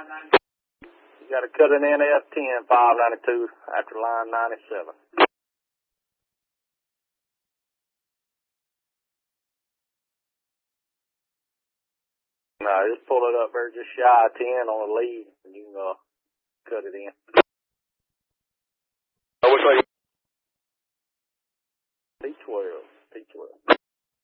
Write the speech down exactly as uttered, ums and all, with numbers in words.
You got to cut it in F ten, five ninety-two after line ninety-seven. No, just pull it up there just shy of ten on the lead, and you can uh, cut it in.